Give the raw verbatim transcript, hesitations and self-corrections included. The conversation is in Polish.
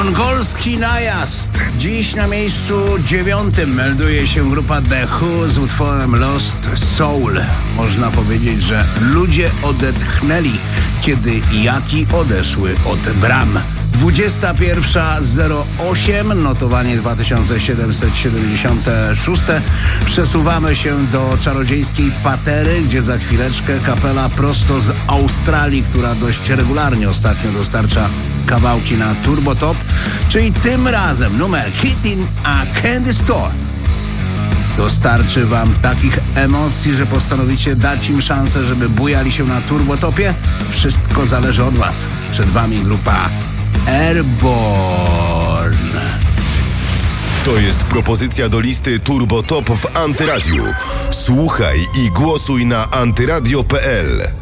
Mongolski najazd. Dziś na miejscu dziewiątym melduje się grupa The Who z utworem Lost Soul. Można powiedzieć, że ludzie odetchnęli, kiedy jaki odeszły od bram. dwudziesta pierwsza zero osiem, notowanie dwa tysiące siedemset siedemdziesiąte szóste. Przesuwamy się do czarodziejskiej Patery, gdzie za chwileczkę kapela prosto z Australii, która dość regularnie ostatnio dostarcza kawałki na Turbo Top, czyli tym razem numer Hit in a Candy Store dostarczy wam takich emocji, że postanowicie dać im szansę, żeby bujali się na Turbotopie. Wszystko zależy od was. Przed wami grupa Airborne. To jest propozycja do listy Turbo Top w Antyradiu. Słuchaj i głosuj na antyradio kropka p l.